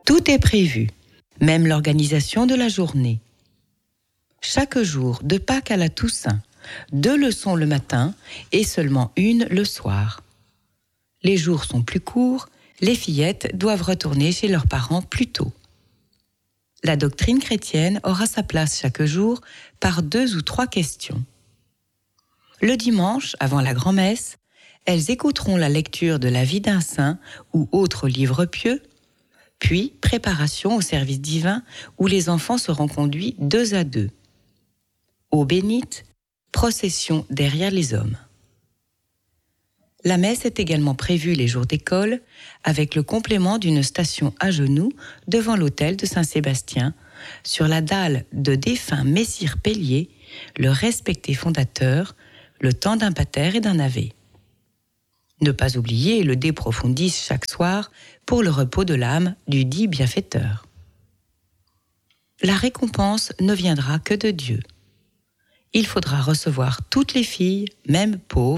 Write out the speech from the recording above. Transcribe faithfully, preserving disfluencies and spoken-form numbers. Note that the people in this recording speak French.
Tout est prévu, même l'organisation de la journée. Chaque jour, de Pâques à la Toussaint, deux leçons le matin et seulement une le soir. Les jours sont plus courts, les fillettes doivent retourner chez leurs parents plus tôt. La doctrine chrétienne aura sa place chaque jour par deux ou trois questions. Le dimanche, avant la grand-messe, elles écouteront la lecture de la vie d'un saint ou autre livre pieux, puis préparation au service divin où les enfants seront conduits deux à deux. Eau bénite, procession derrière les hommes. La messe est également prévue les jours d'école avec le complément d'une station à genoux devant l'autel de Saint-Sébastien sur la dalle de défunt Messire Pellier, le respecté fondateur, le temps d'un pater et d'un ave. Ne pas oublier le De Profundis chaque soir pour le repos de l'âme du dit bienfaiteur. La récompense ne viendra que de Dieu. Il faudra recevoir toutes les filles, même pauvres,